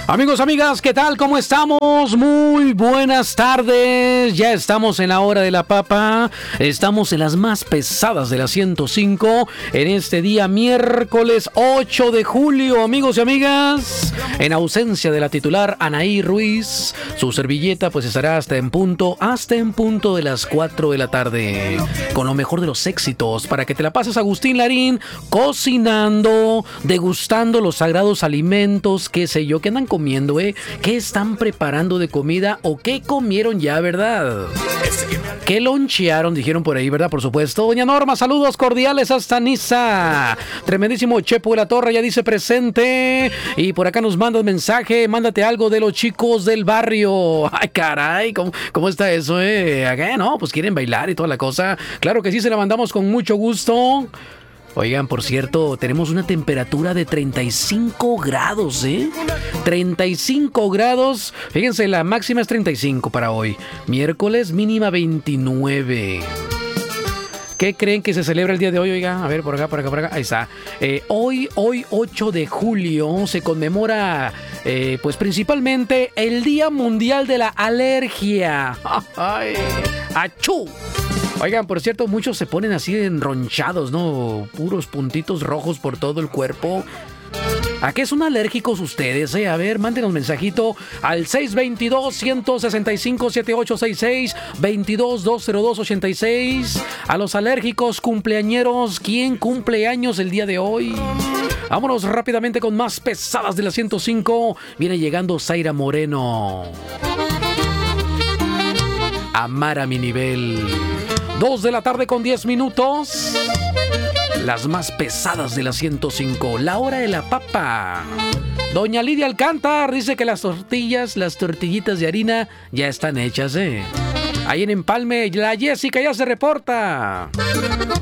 Amigos, amigas, ¿qué tal? ¿Cómo estamos? Muy buenas tardes. Ya estamos en la hora de la papa. Estamos en las más pesadas de la 105 en este día miércoles 8 de julio, amigos y amigas. En ausencia de la titular Anaí Ruiz, su servilleta pues estará hasta en punto de las 4 de la tarde. Con lo mejor de los éxitos para que te la pases, Agustín Larín, cocinando, degustando los sagrados alimentos, qué sé yo, que andan comiendo, ¿qué están preparando de comida o qué comieron ya, verdad? ¿Qué lonchearon? Dijeron por ahí, ¿verdad? Por supuesto. Doña Norma, saludos cordiales hasta Niza. Tremendísimo Chepo de la Torre ya dice presente. Y por acá nos manda un mensaje, mándate algo de los chicos del barrio. Ay, caray, ¿cómo está eso, Acá, no, pues quieren bailar y toda la cosa. Claro que sí, se la mandamos con mucho gusto. Oigan, por cierto, tenemos una temperatura de 35 grados, 35 grados. Fíjense, la máxima es 35 para hoy. Miércoles, mínima 29. ¿Qué creen que se celebra el día de hoy? Oiga, a ver, por acá. Ahí está. Hoy 8 de julio se conmemora, pues principalmente el Día Mundial de la Alergia. ¡Ay! ¡Achú! Oigan, por cierto, muchos se ponen así enronchados, ¿no? Puros puntitos rojos por todo el cuerpo. ¿A qué son alérgicos ustedes, A ver, mándenos mensajito al 622-165-7866, 22-202-86. A los alérgicos cumpleañeros, ¿quién cumple años el día de hoy? Vámonos rápidamente con más pesadas de la 105. Viene llegando Zaira Moreno. Amar a mi nivel. 2 de la tarde con 10 minutos. Las más pesadas de la 105. La hora de la papa. Doña Lidia Alcántar dice que las tortillitas de harina ya están hechas, Ahí en Empalme, la Jessica ya se reporta.